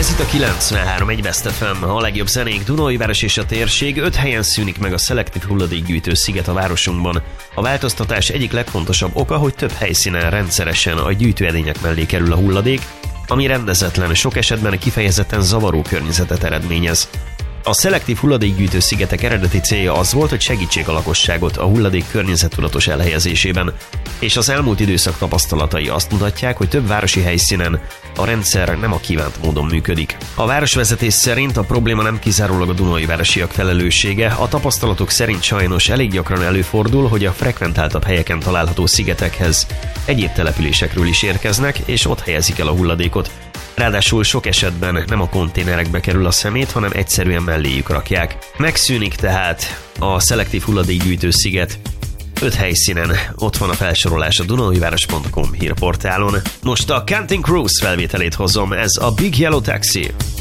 Ez itt a 93.1 Best FM, a legjobb zenék, Dunaújváros és a térség. 5 helyen szűnik meg a szelektív hulladékgyűjtő sziget a városunkban. A változtatás egyik legfontosabb oka, hogy több helyszínen rendszeresen a gyűjtőedények mellé kerül a hulladék, ami rendezetlen, sok esetben kifejezetten zavaró környezetet eredményez. A szelektív hulladékgyűjtő szigetek eredeti célja az volt, hogy segítsék a lakosságot a hulladék környezettudatos elhelyezésében, és az elmúlt időszak tapasztalatai azt mutatják, hogy több városi helyszínen a rendszer nem a kívánt módon működik. A városvezetés szerint a probléma nem kizárólag a dunaújvárosiak felelőssége, a tapasztalatok szerint sajnos elég gyakran előfordul, hogy a frekventáltabb helyeken található szigetekhez egyéb településekről is érkeznek, és ott helyezik el a hulladékot. Ráadásul sok esetben nem a konténerekbe kerül a szemét, hanem egyszerűen melléjük rakják. Megszűnik tehát a szelektív hulladékgyűjtő sziget 5 helyszínen, ott van a felsorolás a dunaújváros.com hírportálon. Most a Counting Crows felvételét hozom, ez a Big Yellow Taxi.